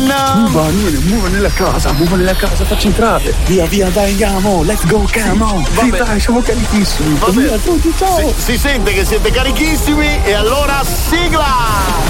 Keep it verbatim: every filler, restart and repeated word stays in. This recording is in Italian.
Muva, muva nella casa, muva nella casa, facci entrare. Via, via, dai, andiamo. Let's go, come on. Sì, dai, siamo carichissimi. Via, tutti, ciao. Si, si sente che siete carichissimi e allora sigla!